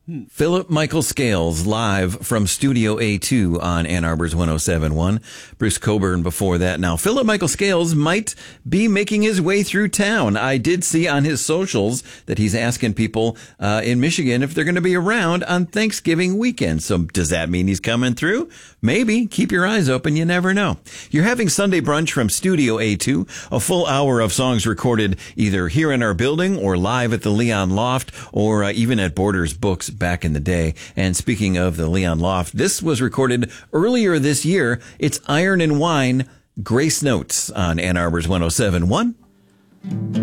Philip Michael Scales live from Studio A2 on Ann Arbor's 107.1. Bruce Coburn before that. Now, Philip Michael Scales might be making his way through town. I did see on his socials that he's asking people in Michigan if they're going to be around on Thanksgiving weekend. So does that mean he's coming through? Maybe. Keep your eyes open. You never know. You're having Sunday brunch from Studio A2, a full hour of songs recorded either here in our building or live at the Leon Loft or even at Borders Books back in the day. And speaking of the Leon Loft, this was recorded earlier this year. It's Iron and Wine, Grace Notes on Ann Arbor's 107.1.